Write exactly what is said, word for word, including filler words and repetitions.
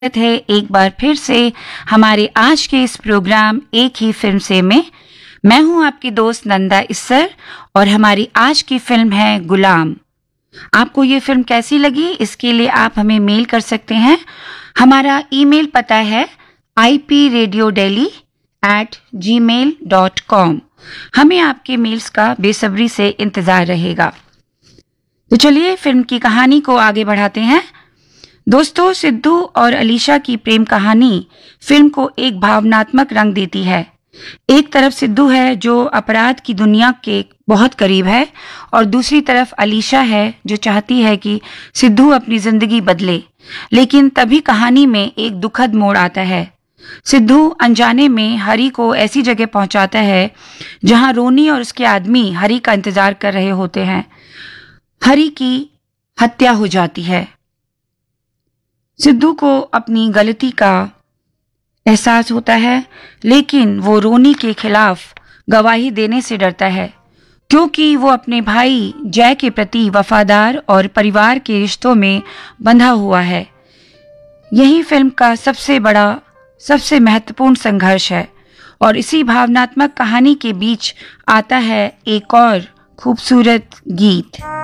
स्वागत है एक बार फिर से हमारे आज के इस प्रोग्राम एक ही फिल्म से में। मैं हूं आपकी दोस्त नंदा इस्सर और हमारी आज की फिल्म है गुलाम। आपको ये फिल्म कैसी लगी, इसके लिए आप हमें मेल कर सकते हैं। हमारा ईमेल पता है I P radio daily eight ji mail dot com. हमें आपके मेल्स का बेसब्री से इंतज़ार रहेगा। तो चलिए फिल्म की कहानी को आगे बढ़ाते हैं। दोस्तों, सिद्धू और अलीशा की प्रेम कहानी फिल्म को एक भावनात्मक रंग देती है। एक तरफ सिद्धू है जो अपराध की दुनिया के बहुत करीब है और दूसरी तरफ अलीशा है जो चाहती है कि सिद्धू अपनी जिंदगी बदले। लेकिन तभी कहानी में एक दुखद मोड़ आता है। सिद्धू अनजाने में हरी को ऐसी जगह पहुंचाता है जहां रोनी और उसके आदमी हरी का इंतजार कर रहे होते हैं। हरी की हत्या हो जाती है। सिद्धू को अपनी गलती का एहसास होता है, लेकिन वो रोनी के खिलाफ गवाही देने से डरता है क्योंकि वो अपने भाई जय के प्रति वफादार और परिवार के रिश्तों में बंधा हुआ है। यही फिल्म का सबसे बड़ा, सबसे महत्वपूर्ण संघर्ष है और इसी भावनात्मक कहानी के बीच आता है एक और खूबसूरत गीत।